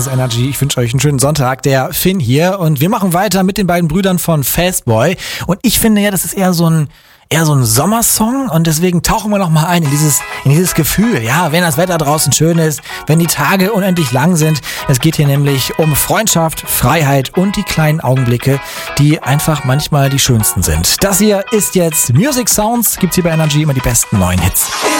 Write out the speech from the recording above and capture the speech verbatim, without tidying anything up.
Energy. Ich wünsche euch einen schönen Sonntag. Der Finn hier und wir machen weiter mit den beiden Brüdern von Fastboy. Und ich finde ja, das ist eher so ein eher so ein Sommersong und deswegen tauchen wir noch mal ein in dieses in dieses Gefühl. Ja, wenn das Wetter draußen schön ist, wenn die Tage unendlich lang sind. Es geht hier nämlich um Freundschaft, Freiheit und die kleinen Augenblicke, die einfach manchmal die schönsten sind. Das hier ist jetzt Music Sounds. Gibt's hier bei Energy immer die besten neuen Hits.